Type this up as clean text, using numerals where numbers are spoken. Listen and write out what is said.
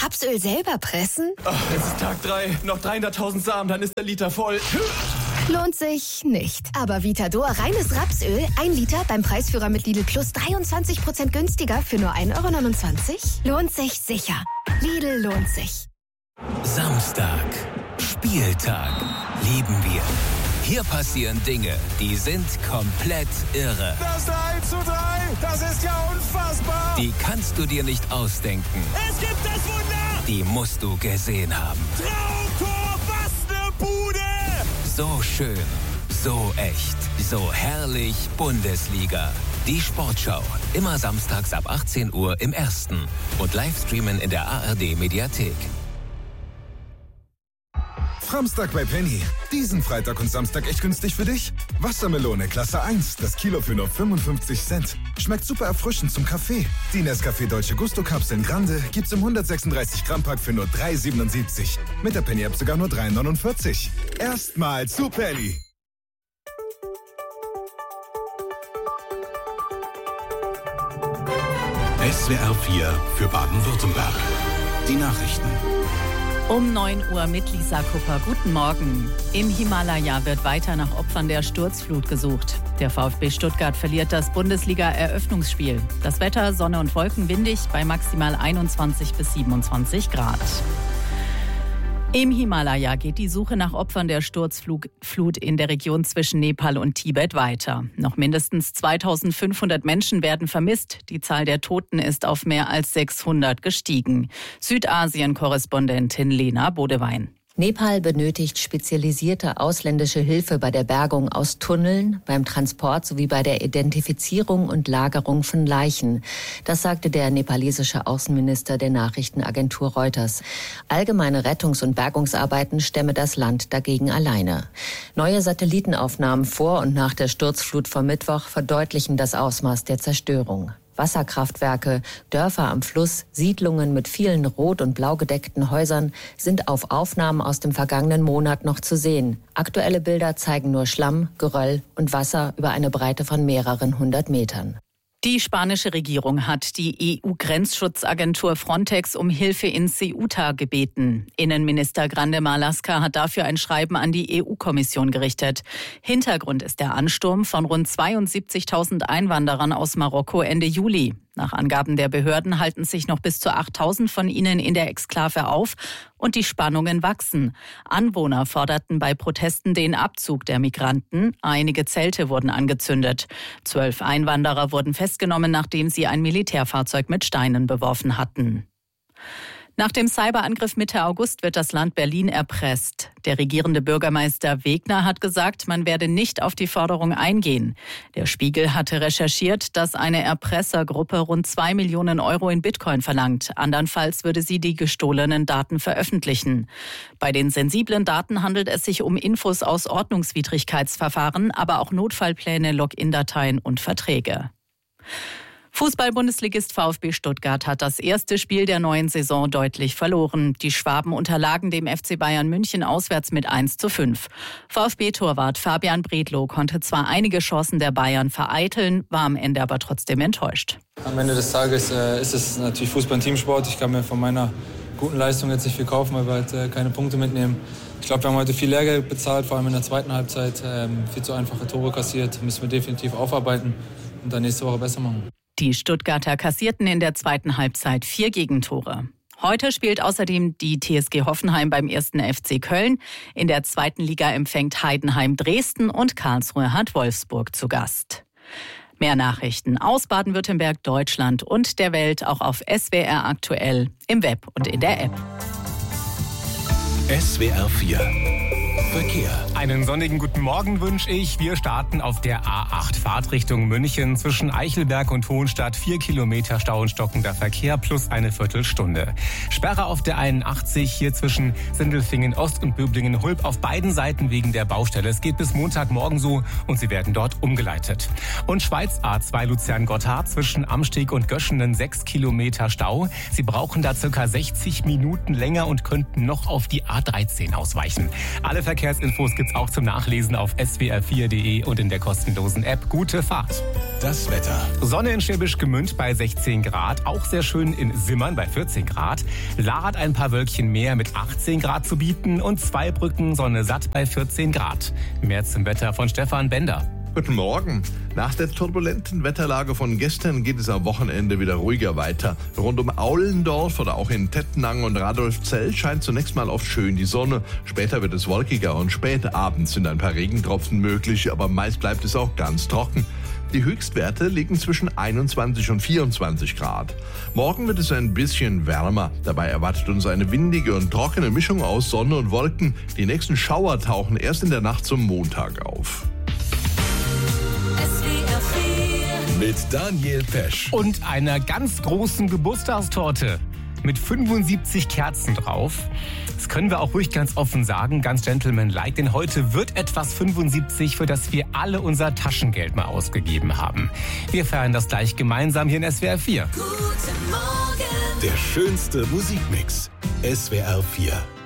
Rapsöl selber pressen? Ach, jetzt ist Tag 3, noch 300.000 Samen, dann ist der Liter voll. Lohnt sich nicht. Aber Vitador reines Rapsöl, 1 Liter beim Preisführer mit Lidl Plus 23% günstiger für nur 1,29 €? Lohnt sich sicher. Lidl lohnt sich. Samstag. Spieltag. Lieben wir. Hier passieren Dinge, die sind komplett irre. Das 1:3, das ist ja unfassbar. Die kannst du dir nicht ausdenken. Es gibt das Wunder. Die musst du gesehen haben. Traumtor, was eine Bude. So schön, so echt, so herrlich Bundesliga. Die Sportschau, immer samstags ab 18 Uhr im Ersten und Livestreamen in der ARD-Mediathek. Samstag bei Penny. Diesen Freitag und Samstag echt günstig für dich. Wassermelone Klasse 1, das Kilo für nur 55 Cent. Schmeckt super erfrischend zum Kaffee. Die Nescafé Dolce Gusto Kapseln Grande gibt's im 136 Gramm Pack für nur 3,77. Mit der Penny App sogar nur 3,49. Erstmal zu Penny. SWR 4 für Baden-Württemberg. Die Nachrichten. Um 9 Uhr mit Lisa Kupper. Guten Morgen. Im Himalaya wird weiter nach Opfern der Sturzflut gesucht. Der VfB Stuttgart verliert das Bundesliga-Eröffnungsspiel. Das Wetter, Sonne und Wolken, windig bei maximal 21 bis 27 Grad. Im Himalaya geht die Suche nach Opfern der Sturzflut in der Region zwischen Nepal und Tibet weiter. Noch mindestens 2500 Menschen werden vermisst. Die Zahl der Toten ist auf mehr als 600 gestiegen. Südasien-Korrespondentin Lena Bodewein. Nepal benötigt spezialisierte ausländische Hilfe bei der Bergung aus Tunneln, beim Transport sowie bei der Identifizierung und Lagerung von Leichen. Das sagte der nepalesische Außenminister der Nachrichtenagentur Reuters. Allgemeine Rettungs- und Bergungsarbeiten stemme das Land dagegen alleine. Neue Satellitenaufnahmen vor und nach der Sturzflut vom Mittwoch verdeutlichen das Ausmaß der Zerstörung. Wasserkraftwerke, Dörfer am Fluss, Siedlungen mit vielen rot- und blau gedeckten Häusern sind auf Aufnahmen aus dem vergangenen Monat noch zu sehen. Aktuelle Bilder zeigen nur Schlamm, Geröll und Wasser über eine Breite von mehreren 100 Metern. Die spanische Regierung hat die EU-Grenzschutzagentur Frontex um Hilfe in Ceuta gebeten. Innenminister Grande Marlaska hat dafür ein Schreiben an die EU-Kommission gerichtet. Hintergrund ist der Ansturm von rund 72.000 Einwanderern aus Marokko Ende Juli. Nach Angaben der Behörden halten sich noch bis zu 8.000 von ihnen in der Exklave auf und die Spannungen wachsen. Anwohner forderten bei Protesten den Abzug der Migranten. Einige Zelte wurden angezündet. 12 Einwanderer wurden festgenommen, nachdem sie ein Militärfahrzeug mit Steinen beworfen hatten. Nach dem Cyberangriff Mitte August wird das Land Berlin erpresst. Der regierende Bürgermeister Wegner hat gesagt, man werde nicht auf die Forderung eingehen. Der Spiegel hatte recherchiert, dass eine Erpressergruppe rund 2 Millionen Euro in Bitcoin verlangt. Andernfalls würde sie die gestohlenen Daten veröffentlichen. Bei den sensiblen Daten handelt es sich um Infos aus Ordnungswidrigkeitsverfahren, aber auch Notfallpläne, Login-Dateien und Verträge. Fußball-Bundesligist VfB Stuttgart hat das erste Spiel der neuen Saison deutlich verloren. Die Schwaben unterlagen dem FC Bayern München auswärts mit 1:5. VfB-Torwart Fabian Bredlow konnte zwar einige Chancen der Bayern vereiteln, war am Ende aber trotzdem enttäuscht. Am Ende des Tages ist es natürlich Fußball- und Teamsport. Ich kann mir von meiner guten Leistung jetzt nicht viel kaufen, weil wir halt keine Punkte mitnehmen. Ich glaube, wir haben heute viel Lehrgeld bezahlt, vor allem in der zweiten Halbzeit. Viel zu einfache Tore kassiert, müssen wir definitiv aufarbeiten und dann nächste Woche besser machen. Die Stuttgarter kassierten in der zweiten Halbzeit 4 Gegentore. Heute spielt außerdem die TSG Hoffenheim beim 1. FC Köln. In der zweiten Liga empfängt Heidenheim Dresden und Karlsruhe hat Wolfsburg zu Gast. Mehr Nachrichten aus Baden-Württemberg, Deutschland und der Welt auch auf SWR aktuell im Web und in der App. SWR 4 Verkehr. Einen sonnigen guten Morgen wünsche ich. Wir starten auf der A8 Fahrtrichtung München zwischen Eichelberg und Hohenstadt. 4 Kilometer Stau und stockender Verkehr plus eine Viertelstunde. Sperre auf der 81 hier zwischen Sindelfingen Ost und Böblingen-Hulb auf beiden Seiten wegen der Baustelle. Es geht bis Montagmorgen so und Sie werden dort umgeleitet. Und Schweiz A2 Luzern-Gotthard zwischen Amsteg und Göschenen 6 Kilometer Stau. Sie brauchen da circa 60 Minuten länger und könnten noch auf die A13 ausweichen. Alle Verkehrsinfos gibt's auch zum Nachlesen auf swr4.de und in der kostenlosen App. Gute Fahrt. Das Wetter. Sonne in Schwäbisch Gmünd bei 16 Grad. Auch sehr schön in Simmern bei 14 Grad. Lahr hat ein paar Wölkchen mehr mit 18 Grad zu bieten. Und Zweibrücken Sonne satt bei 14 Grad. Mehr zum Wetter von Stefan Bender. Guten Morgen. Nach der turbulenten Wetterlage von gestern geht es am Wochenende wieder ruhiger weiter. Rund um Aulendorf oder auch in Tettnang und Radolfzell scheint zunächst mal oft schön die Sonne. Später wird es wolkiger und spät abends sind ein paar Regentropfen möglich, aber meist bleibt es auch ganz trocken. Die Höchstwerte liegen zwischen 21 und 24 Grad. Morgen wird es ein bisschen wärmer. Dabei erwartet uns eine windige und trockene Mischung aus Sonne und Wolken. Die nächsten Schauer tauchen erst in der Nacht zum Montag auf. Mit Daniel Pesch. Und einer ganz großen Geburtstagstorte mit 75 Kerzen drauf. Das können wir auch ruhig ganz offen sagen, ganz gentlemanlike, denn heute wird etwas 75, für das wir alle unser Taschengeld mal ausgegeben haben. Wir feiern das gleich gemeinsam hier in SWR 4. Der schönste Musikmix. SWR 4.